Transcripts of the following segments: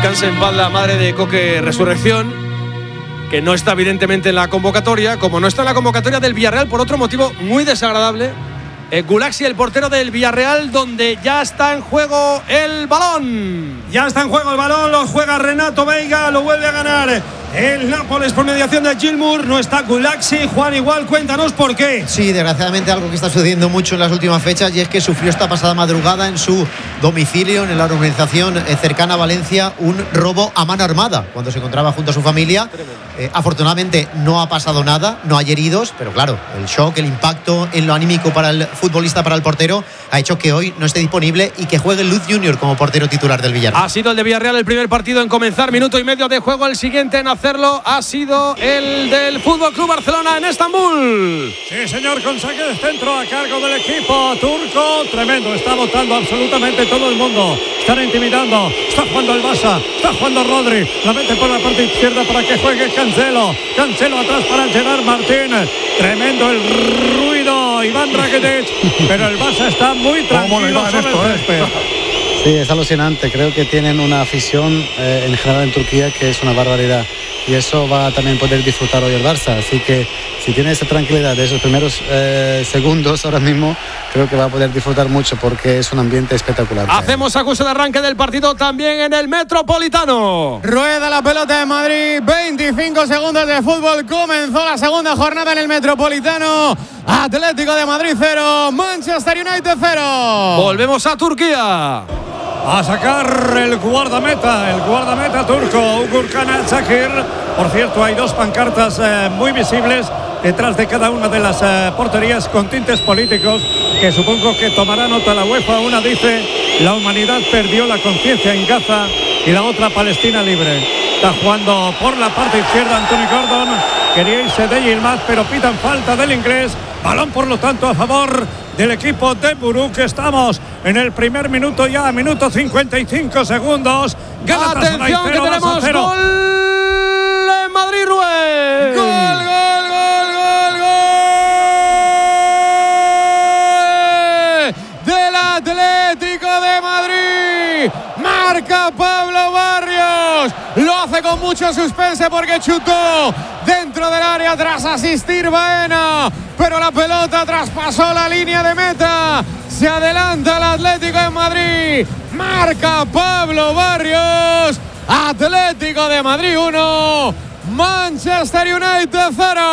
descanse en paz la madre de Coque Resurrección, que no está evidentemente en la convocatoria, como no está en la convocatoria del Villarreal por otro motivo muy desagradable. Gulaxi, el portero del Villarreal, donde ya está en juego el balón. Ya está en juego el balón, lo juega Renato Veiga, lo vuelve a ganar el Nápoles por mediación de Gilmour. No está Gulaxi. Juan, igual, cuéntanos por qué. Sí, desgraciadamente algo que está sucediendo mucho en las últimas fechas, y es que sufrió esta pasada madrugada en su domicilio, en la urbanización cercana a Valencia, un robo a mano armada cuando se encontraba junto a su familia. Afortunadamente no ha pasado nada, no hay heridos, pero claro, el shock, el impacto en lo anímico para el futbolista, para el portero, ha hecho que hoy no esté disponible y que juegue Luz Junior como portero titular del Villarreal. Ha sido el de Villarreal el primer partido en comenzar, minuto y medio de juego. El siguiente en hacerlo ha sido el del Fútbol Club Barcelona en Estambul. Sí, señor, con saque de centro a cargo del equipo turco. Tremendo, está votando absolutamente todo el mundo. Están intimidando, está jugando el Barça, está jugando Rodri, la mete por la parte izquierda para que juegue Cancelo atrás para Gerard Martín. Tremendo el ruido, Iván Rakitic, pero el Barça está muy tranquilo sobre el césped. Sí, es alucinante. Creo que tienen una afición en general en Turquía que es una barbaridad, y eso va a también poder disfrutar hoy el Barça. Así que si tiene esa tranquilidad de esos primeros segundos ahora mismo, creo que va a poder disfrutar mucho porque es un ambiente espectacular. Hacemos acuso de arranque del partido también en el Metropolitano. Rueda la pelota de Madrid, 25 segundos de fútbol, comenzó la segunda jornada en el Metropolitano. Atlético de Madrid 0, Manchester United 0. Volvemos a Turquía. A sacar el guardameta turco, Gürkan Çakır. Por cierto, hay dos pancartas muy visibles detrás de cada una de las porterías con tintes políticos que supongo que tomará nota la UEFA. Una dice: la humanidad perdió la conciencia en Gaza, y la otra: Palestina libre. Está jugando por la parte izquierda Anthony Gordon, quería irse de Yilmaz, pero pitan falta del inglés. Balón, por lo tanto, a favor del equipo de Buruk. Estamos en el primer minuto ya, minuto 55 segundos. Atención, que tenemos gol en Madrid, Rubén. Gol del Atlético de Madrid. Marca Pablo Barrios. Lo hace con mucho suspense porque chutó dentro del área tras asistir Baena, pero la pelota traspasó la línea de meta. Se adelanta el Atlético de Madrid. Marca Pablo Barrios. Atlético de Madrid 1, Manchester United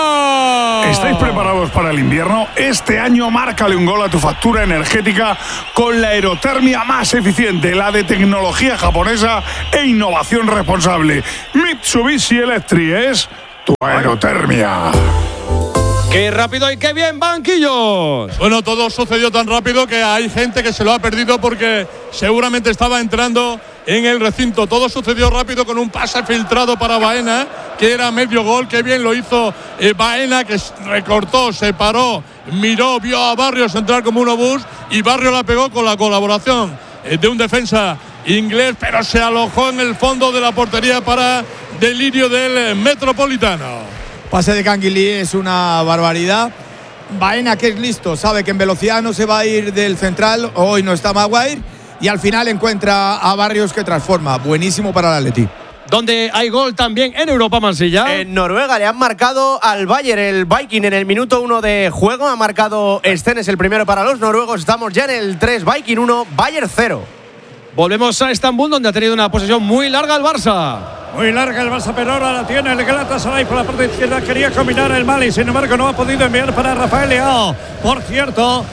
0. ¿Estáis preparados para el invierno? Este año márcale un gol a tu factura energética con la aerotermia más eficiente, la de tecnología japonesa e innovación responsable. Mitsubishi Electric es tu aerotermia. ¡Qué rápido y qué bien, banquillos! Bueno, todo sucedió tan rápido que hay gente que se lo ha perdido porque seguramente estaba entrando en el recinto. Todo sucedió rápido con un pase filtrado para Baena, que era medio gol. Qué bien lo hizo Baena, que recortó, se paró, miró, vio a Barrios entrar como un obús, y Barrios la pegó con la colaboración de un defensa inglés, pero se alojó en el fondo de la portería para delirio del Metropolitano. Pase de Canguilí es una barbaridad. Baena, que es listo, sabe que en velocidad no se va a ir del central. Hoy no está Maguire, y al final encuentra a Barrios, que transforma. Buenísimo para el Atleti. Donde hay gol también en Europa, Mansilla. En Noruega le han marcado al Bayern, el Viking, en el minuto 1 de juego. Ha marcado Stennes el primero para los noruegos. Estamos ya en el 3, Viking 1, Bayern 0. Volvemos a Estambul, donde ha tenido una posesión muy larga el Barça. Muy larga el Barça, pero ahora la tiene el Galatasaray por la parte izquierda. Quería combinar el Mali, sin embargo no ha podido enviar para Rafael Leao. Por cierto,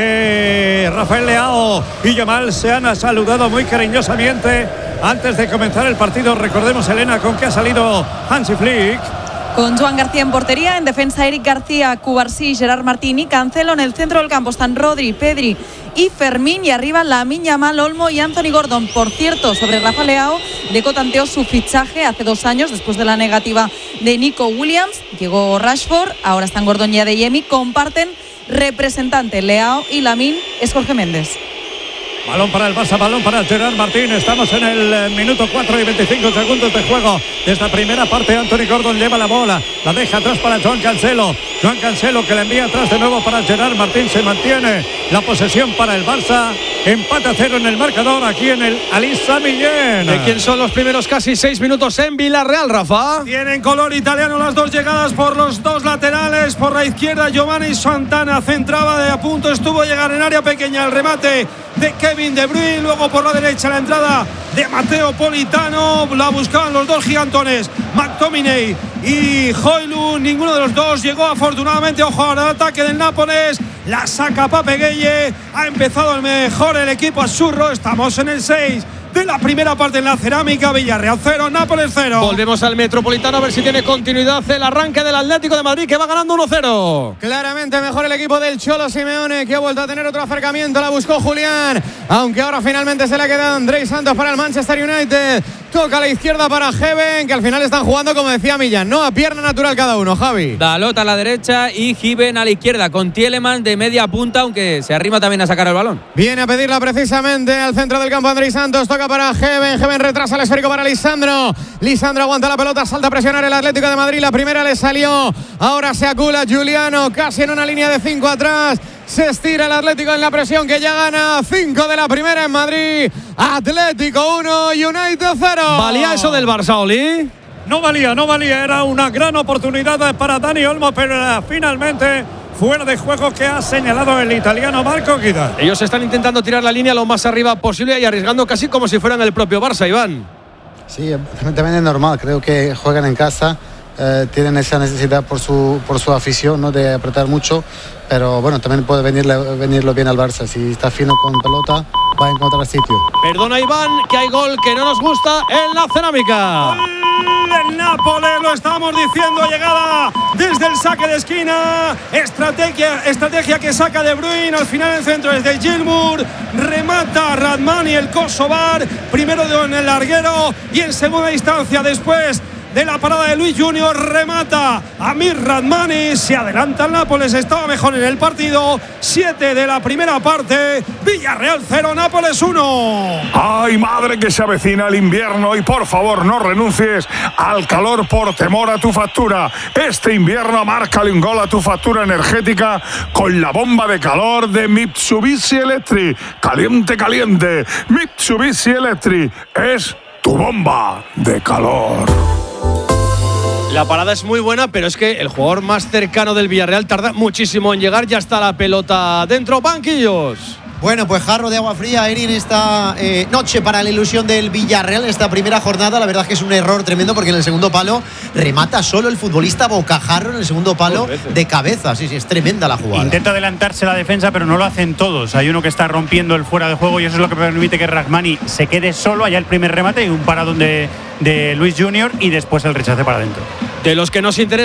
que Rafael Leao y Yamal se han saludado muy cariñosamente antes de comenzar el partido. Recordemos, Elena, con qué ha salido Hansi Flick. Con Joan García en portería, en defensa Eric García, Cubarsí, Gerard Martín y Cancelo. En el centro del campo están Rodri, Pedri y Fermín, y arriba Lamine Yamal, Olmo y Anthony Gordon. Por cierto, sobre Rafa Leao, Deco tanteó su fichaje hace 2 años después de la negativa de Nico Williams. Llegó Rashford, ahora están Gordon y Adeyemi. Comparten representante. Leao y Lamine es Jorge Méndez. Balón para el Barça, balón para Gerard Martín. Estamos en el minuto 4 y 25 segundos de juego de esta primera parte. Anthony Gordon lleva la bola, la deja atrás para Joan Cancelo. Joan Cancelo, que la envía atrás de nuevo para Gerard Martín. Se mantiene la posesión para el Barça. empate a 0 en el marcador aquí en el Ali Sami Yen. ¿De quién son los primeros casi 6 minutos en Villarreal, Rafa? Tienen color italiano las dos llegadas por los dos laterales. Por la izquierda, Giovanni Santana centraba, de a punto estuvo a llegar en área pequeña el remate de Kevin De Bruyne. Luego por la derecha la entrada de Matteo Politano. La buscaban los dos gigantones, McTominay y Højlund. Ninguno de los dos llegó afortunadamente. Ojo al ataque del Nápoles. La saca Pape Gueye. Ha empezado el mejor el equipo azzurro. Estamos en el 6 de la primera parte en la Cerámica. Villarreal 0, Nápoles 0. Volvemos al Metropolitano a ver si tiene continuidad el arranque del Atlético de Madrid, que va ganando 1-0. Claramente mejor el equipo del Cholo Simeone, que ha vuelto a tener otro acercamiento. La buscó Julián, aunque ahora finalmente se le ha quedado Andrés Santos para el Manchester United. Toca a la izquierda para Heven, que al final están jugando, como decía Millán, ¿no? A pierna natural cada uno, Javi. Dalot a la derecha y Heven a la izquierda, con Tielemans de media punta, aunque se arrima también a sacar el balón. Viene a pedirla precisamente al centro del campo Andrés Santos. Toca para Heven. Heven retrasa el esférico para Lisandro. Lisandro aguanta la pelota, salta a presionar el Atlético de Madrid. La primera le salió. Ahora se acula Giuliano, casi en una línea de 5 atrás. Se estira el Atlético en la presión, que ya gana 5 de la primera en Madrid. Atlético 1, United 0. ¿Valía eso del Barça, Oli? No valía. Era una gran oportunidad para Dani Olmo, pero finalmente fuera de juego, que ha señalado el italiano Marco Guida. Ellos están intentando tirar la línea lo más arriba posible y arriesgando casi como si fueran el propio Barça, Iván. Sí, también es normal. Creo que juegan en casa. Tienen esa necesidad por su afición, ¿no?, de apretar mucho, pero bueno, también puede venirlo bien al Barça. Si está fino con pelota, va a encontrar sitio. Perdona, Iván, que hay gol que no nos gusta en la Cerámica. El Nápoles, lo estamos diciendo, llegada desde el saque de esquina, estrategia que saca De Bruyne, al final el centro es de Gilmour, remata Radmani, el kosovar, primero en el larguero y en segunda instancia después de la parada de Luis Junior, remata Amir Radmani, se adelanta el Nápoles, estaba mejor en el partido. 7 de la primera parte, Villarreal 0, Nápoles 1. ¡Ay, madre, que se avecina el invierno! Y por favor, no renuncies al calor por temor a tu factura. Este invierno márcale un gol a tu factura energética con la bomba de calor de Mitsubishi Electric. Caliente, caliente. Mitsubishi Electric es tu bomba de calor. La parada es muy buena, pero es que el jugador más cercano del Villarreal tarda muchísimo en llegar. Ya está la pelota dentro, banquillos. Bueno, pues jarro de agua fría, Erin, esta noche para la ilusión del Villarreal en esta primera jornada. La verdad es que es un error tremendo, porque en el segundo palo remata solo el futbolista Bocajarro en el segundo palo de cabeza. Sí, es tremenda la jugada. Intenta adelantarse la defensa, pero no lo hacen todos. Hay uno que está rompiendo el fuera de juego y eso es lo que permite que Rahmani se quede solo. Allá el primer remate y un paradón de Luis Junior y después el rechace para adentro. De los que nos interesa